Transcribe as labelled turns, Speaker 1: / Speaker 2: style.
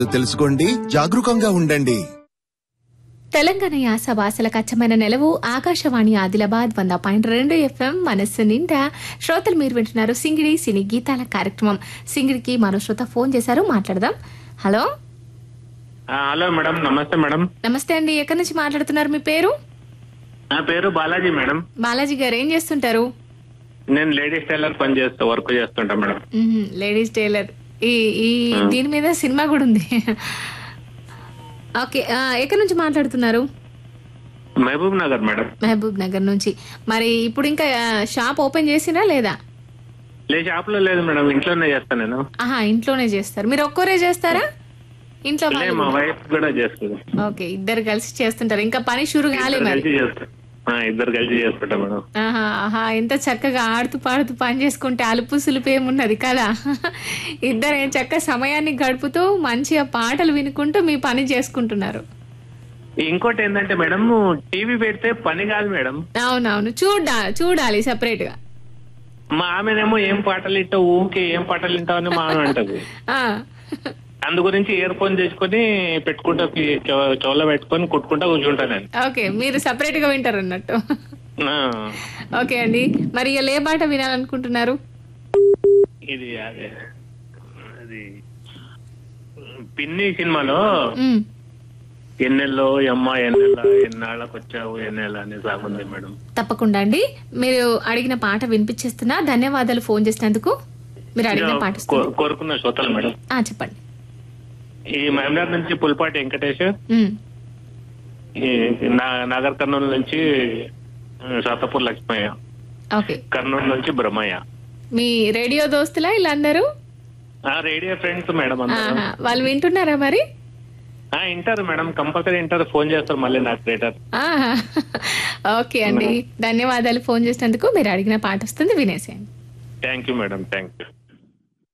Speaker 1: తెలుసుకోండి, జాగరూకంగా ఉండండి.
Speaker 2: తెలంగాణ యాస భాషలకు అచ్చమైన నెలవు ఆకాశవాణి ఆదిలాబాద్ 100.2 FM మనస్సు నిండా. శ్రోతలు మీరు వింటున్నారు సింగిడి సినీ గీతాల కార్యక్రమం. సింగిడికి మరో శ్రోత ఫోన్ చేశారు, మాట్లాడదాం. హలో
Speaker 3: హలో మేడం, నమస్తే మేడం.
Speaker 2: నమస్తే అండి, ఎక్కడి నుంచి మాట్లాడుతున్నారు? మీ పేరు?
Speaker 3: నా పేరు బాలాజీ మేడం.
Speaker 2: బాలాజీ గారు ఏం చేస్తుంటారు?
Speaker 3: నేను లేడీస్ టైలర్ వర్క్ చేస్తుంటా మేడం.
Speaker 2: Ladies tailor. ఈ ఈ దీని మీద సినిమా కూడా ఉంది. ఓకే, ఎక్కడి నుంచి మాట్లాడుతున్నారు?
Speaker 3: మహబూబ్ నగర్ మేడం.
Speaker 2: మహబూబ్ నగర్ నుంచి. మరి ఇప్పుడు ఇంకా షాప్ ఓపెన్ చేసినా లేదా?
Speaker 3: షాప్ లో లేదు మేడం, ఇంట్లోనే చేస్తాను నేను.
Speaker 2: ఇంట్లోనే చేస్తారు. మీరు ఒక్కరే చేస్తారా? ఇంట్లో
Speaker 3: మా వైఫ్ కూడా చేస్తుంది.
Speaker 2: ఓకే, ఇద్దరు కలిసి చేస్తుంటారు. ఇంకా పని షురు కాలే మరి?
Speaker 3: ఇద్దరు కలిసి చేసుకుంటాం మేడం.
Speaker 2: ఎంత చక్కగా ఆడుతూ పాడుతూ పని చేసుకుంటే అలుపు సులుపు ఏమున్నది కదా. ఇద్దరు చక్కగా సమయాన్ని గడుపుతూ మంచిగా పాటలు వినుకుంటూ మీ పని చేసుకుంటున్నారు.
Speaker 3: ఇంకోటి ఏంటంటే మేడం, టీవీ పెడితే పని కాదు మేడం.
Speaker 2: అవునవును, చూడాలి సెపరేట్ గా.
Speaker 3: మా ఆమెనేమో ఏం పాటలు వింటావు, ఊకే ఏం పాటలు వింటావు అని మా ఆమె అంటది. అందు గురించి ఇయర్ ఫోన్ చేసుకుని పెట్టుకుంటా, చెవులో పెట్టుకొని కుట్టుకుంటా కూర్చుంటా నేను.
Speaker 2: ఓకే, మీరు సెపరేట్ గా వింటారు అన్నట్టు. ఓకే అండి, మరి ఏ పాట వినాలనుకుంటున్నారు?
Speaker 3: ఇది అదే అది పిన్ని సినిమాలో ఎన్నెల్లో అమ్మ ఎన్నెల ఎన్నాళ్ళకి వచ్చావు ఎన్నెల అనే సాంగ్ ఉంది మేడం.
Speaker 2: తప్పకుండా అండి, మీరు అడిగిన పాట వినిపించేస్తున్నా. ధన్యవాదాలు ఫోన్ చేసినందుకు. మీరు అడిగిన పాట
Speaker 3: కోరుకున్న శ్రోతలు మేడం.
Speaker 2: చెప్పండి.
Speaker 3: ఈ మహబూబ్నగర్ నుంచి పుల్పాటి వెంకటేష్, నాగర్ కర్నూలు నుంచి సాతపూర్ లక్ష్మయ్య, కర్నూలు నుంచి బ్రహ్మయ్య.
Speaker 2: మీ రేడియో దోస్తులా వీళ్ళందరూ?
Speaker 3: Radio friends madam.
Speaker 2: వాళ్ళు వింటున్నారా మరి?
Speaker 3: వింటారు మేడం, కంపల్సరీ వింటారు. ఫోన్ చేస్తారు మళ్ళీ నాకు రేటర్.
Speaker 2: ఓకే అండి, ధన్యవాదాలు ఫోన్ చేసినందుకు. మీరు అడిగిన పాట వస్తుంది, వినేసేయండి.
Speaker 3: Thank you madam, thank you.